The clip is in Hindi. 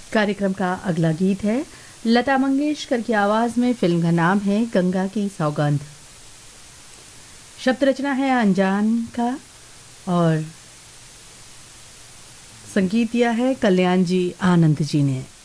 कार्यक्रम का अगला गीत है लता मंगेशकर की आवाज में। फिल्म का नाम है गंगा की सौगंध। शब्द रचना है अनजान का और संगीत दिया है कल्याण जी आनंद जी ने।